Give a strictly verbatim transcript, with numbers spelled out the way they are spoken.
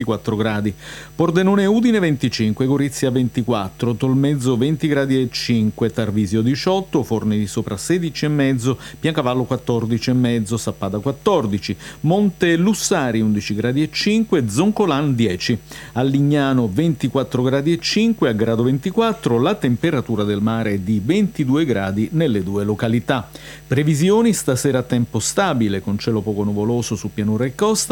ventiquattro gradi, Pordenone e Udine venticinque, Gorizia ventiquattro, Tolmezzo venti gradi e cinque, Tarvisio diciotto, Forni di Sopra sedici e mezzo, Piancavallo quattordici e mezzo, Sappada quattordici, Monte Lussari undici gradi e cinque, Zoncolan dieci, a Lignano ventiquattro gradi e cinque, a Grado ventiquattro, la temperatura del mare è di ventidue gradi nelle due località. Previsioni: stasera tempo stabile con cielo poco nuvoloso su pianura e costa,